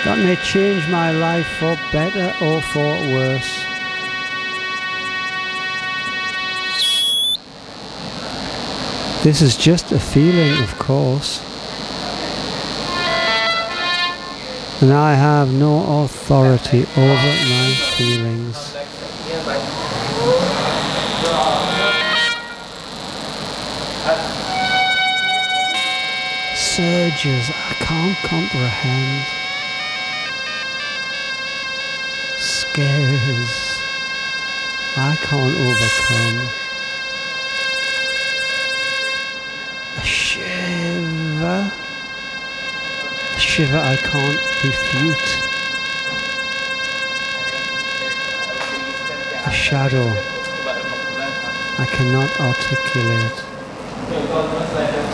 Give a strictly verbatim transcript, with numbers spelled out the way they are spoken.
that may change my life for better or for worse. This is just a feeling, of course, and I have no authority over my feelings. Surges I can't comprehend, scares I can't overcome, a shiver, a shiver I can't refute, a shadow I cannot articulate.